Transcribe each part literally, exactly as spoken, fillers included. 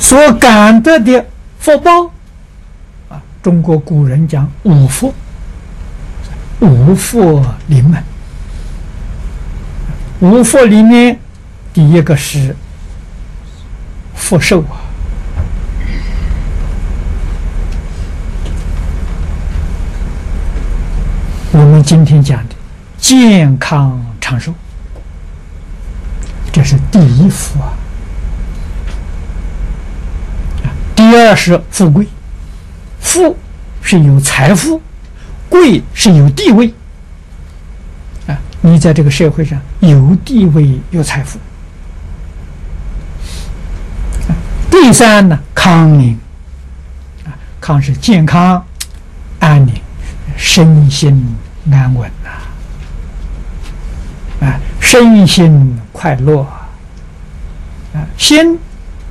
所感得的福报啊，中国古人讲五福，五福临门。五福里面，第一个是福寿啊，我们今天讲的健康长寿，这是第一福啊。第二是富贵，富是有财富，贵是有地位啊。你在这个社会上有地位有财富。啊、第三呢，康宁啊，康是健康安宁，身心安稳呐、啊，啊，身心快乐啊，心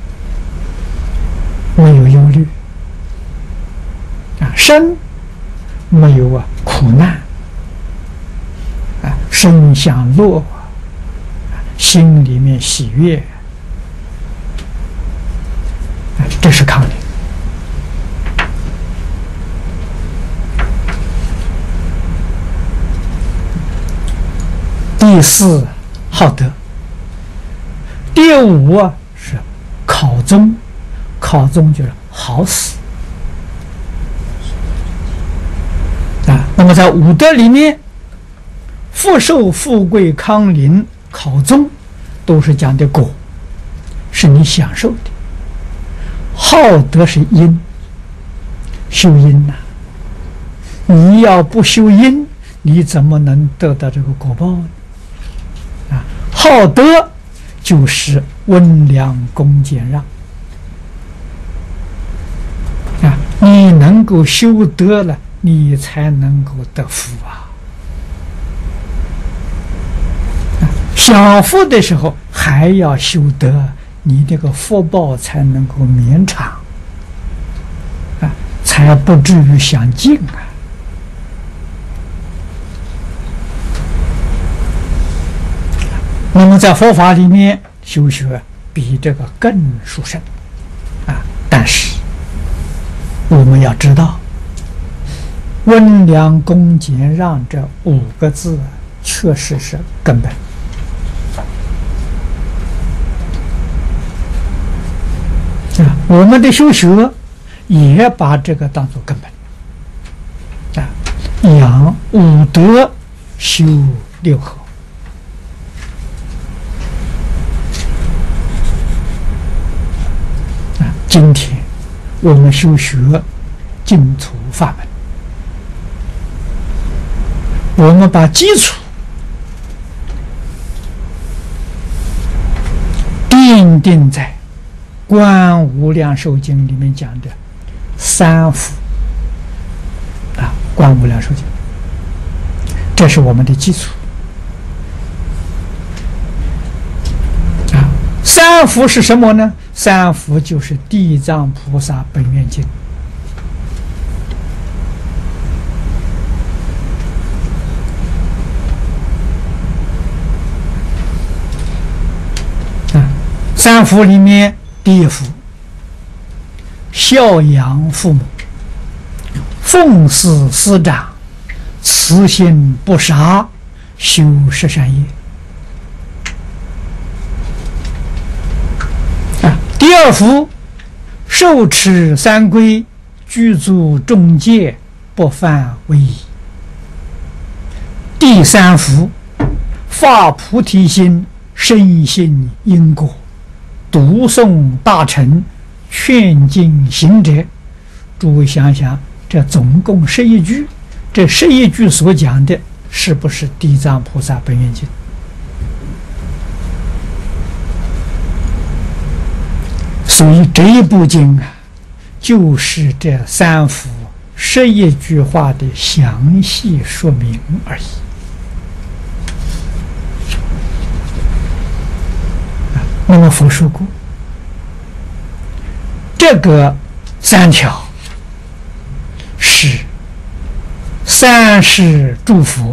没有忧虑啊，身没有啊苦难啊，身享乐啊，心里面喜悦啊，这是康宁。第四好德，第五啊是考宗。考宗就是好死啊。那么在五德里面，福寿、富贵、康宁、考宗都是讲的果，是你享受的。好德是因，修因呐、啊。你要不修因，你怎么能得到这个果报呢？啊，好德就是温良恭俭让。啊，你能够修德了，你才能够得福啊！啊，享福的时候还要修德，你这个福报才能够绵长，啊，才不至于享尽啊！那么在佛法里面修学比这个更殊胜啊，但是我们要知道，温良恭俭让这五个字确实是根本。啊，我们的修学也把这个当作根本。啊，养五德，修六合。啊，今天我们修学净土法门，我们把基础奠定在《观无量寿经》里面讲的三福啊，《观无量寿经》，这是我们的基础啊。三福是什么呢？三福就是《地藏菩萨本愿经》啊。三福里面，第一福孝养父母，奉事师长，慈心不杀，修十善业。第二福，受持三规，具足众戒，不犯违仪。第三福，发菩提心，深信因果，读诵大乘，劝进行者。诸位想想，这总共十一句，这十一句所讲的是不是地藏菩萨本愿经？所以这一部经啊，就是这三福十一句话的详细说明而已。啊，那么佛说过，这个三条是三世诸佛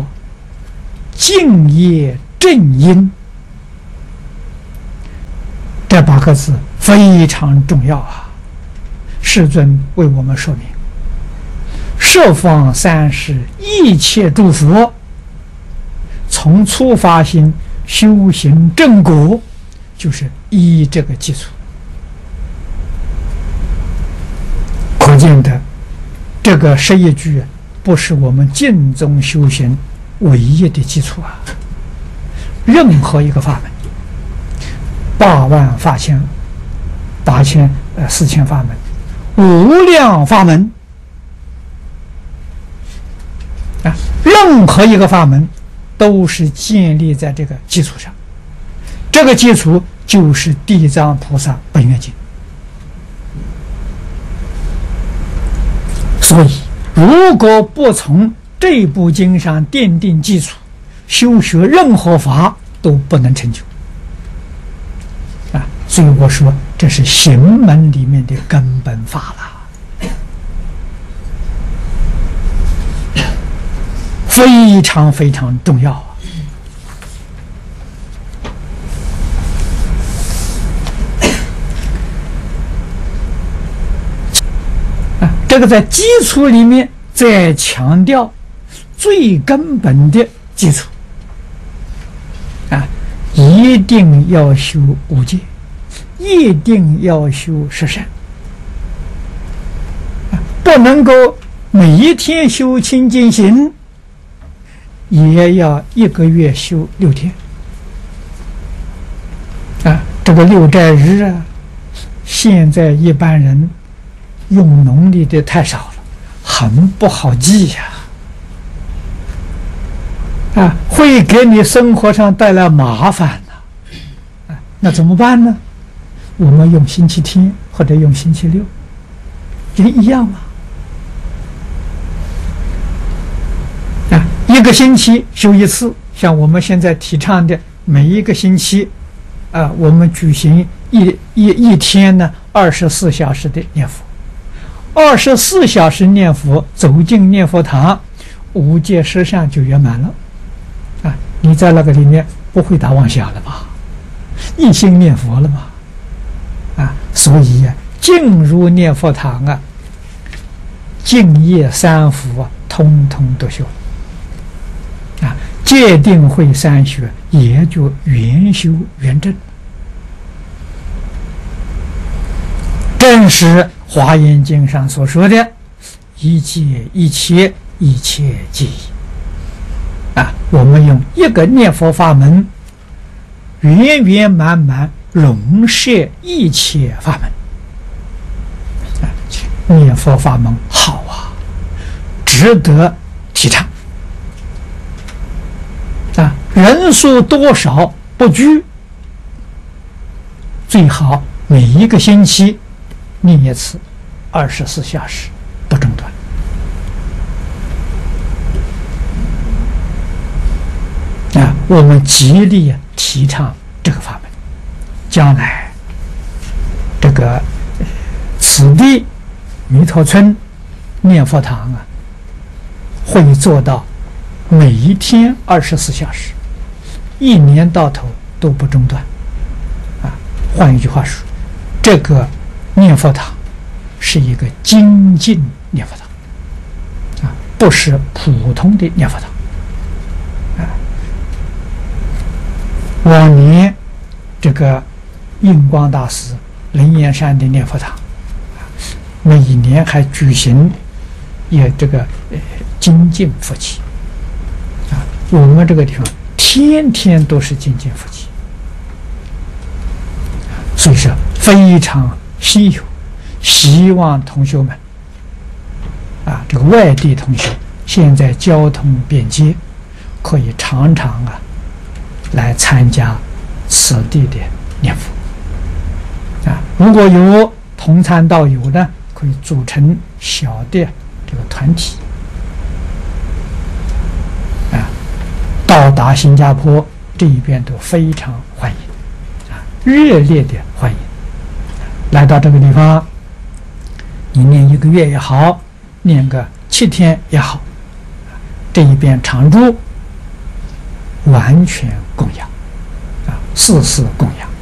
敬业正因，这八个字非常重要啊！世尊为我们说明，十方三世一切诸佛，从初发心修行正果，就是依这个基础。可见的，这个十一句不是我们净宗修行唯一的基础啊！任何一个法门，八万法千、八千呃四千法门，无量法门啊，任何一个法门都是建立在这个基础上。这个基础就是地藏菩萨本愿经。所以，如果不从这部经上奠定基础，修学任何法都不能成就啊！所以我说，这是行门里面的根本法了，非常非常重要啊！啊，这个在基础里面再强调最根本的基础啊，一定要修五戒，一定要修十善啊，不能够每一天修清净行，也要一个月修六天啊。这个六斋日啊，现在一般人用农历的太少了，很不好记呀。啊，会给你生活上带来麻烦的，啊，那怎么办呢？我们用星期天或者用星期六，也一样嘛。啊，一个星期修一次，像我们现在提倡的，每一个星期，啊，我们举行一一一天呢，二十四小时的念佛，二十四小时念佛，走进念佛堂，五戒十善就圆满了。啊，你在那个里面不会打妄想了吧？一心念佛了嘛？啊，所以啊，进入念佛堂啊，净业三福啊，通通都修。啊，戒定慧三学也就圆修圆正，正是《华严经》上所说的“一戒一切，一切戒意”。啊，我们用一个念佛法门，圆圆满满容摄一切法门。啊，念佛法门好啊，值得提倡。啊，人数多少不拘，最好每一个星期念一次，二十四小时不中断。啊，我们极力提倡这个法门，将来这个此地弥陀村念佛堂啊，会做到每一天二十四小时，一年到头都不中断。啊，换一句话说，这个念佛堂是一个精进念佛堂，啊，不是普通的念佛堂。往年这个印光大师灵岩山的念佛堂，每一年还举行也这个呃精进佛期啊，我们这个地方天天都是精进佛期，所以说非常稀有。希望同学们啊，这个外地同学现在交通便捷，可以常常啊来参加此地的念佛啊！如果有同参道友呢，可以组成小的这个团体啊，到达新加坡这一边都非常欢迎啊，热烈的欢迎。来到这个地方，你念一个月也好，念个七天也好，这一边常住。完全供养，啊，事事供养。